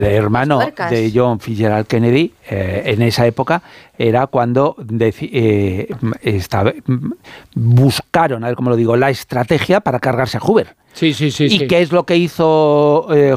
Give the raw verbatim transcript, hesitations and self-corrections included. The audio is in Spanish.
hermano de John Fitzgerald Kennedy, eh, en esa época, era cuando deci- eh, estaba, buscaron, a ver cómo lo digo, la estrategia para cargarse a Hoover. Sí, sí, sí. ¿Y sí. qué es lo que hizo eh,